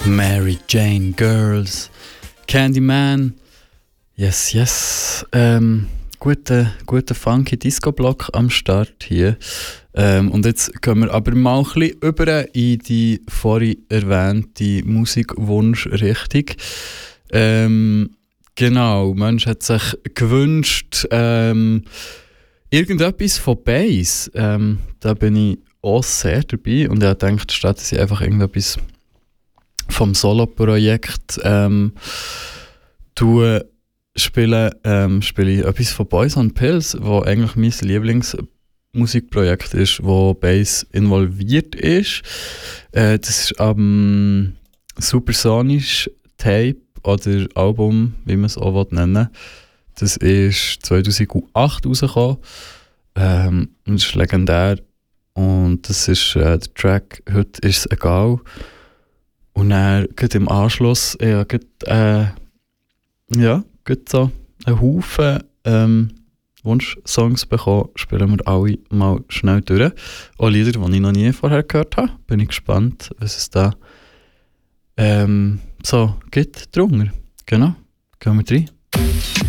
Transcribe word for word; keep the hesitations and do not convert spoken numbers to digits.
Mary Jane Girls, Candyman, yes, yes. Ähm, guter, guter funky Disco-Block am Start hier. Ähm, und jetzt gehen wir aber mal ein bisschen über in die vorhin erwähnte Musikwunschrichtung. Ähm, genau, Mensch hat sich gewünscht, ähm, irgendetwas von Bass. Ähm, da bin ich auch sehr dabei und ich denke, statt dass ich einfach irgendetwas vom Solo-Projekt ähm, tue, spiele, ähm, spiele ich etwas von Boys on Pills, wo eigentlich mein Lieblingsmusikprojekt ist, wo Bass involviert ist. Äh, das ist am Supersonisch Tape oder Album, wie man es auch nennen will. Das ist zweitausendacht rausgekommen. Ähm, und das ist legendär. Und das ist äh, der Track «Heute ist es egal». Und dann, gerade im Anschluss, ja, gerade, äh, ja, gerade so einen Haufen ähm, Wunschsongs bekommen, spielen wir alle mal schnell durch. Auch Lieder, die ich noch nie vorher gehört habe. Bin ich gespannt, was es da ähm, so gibt drunter. Genau, gehen wir rein.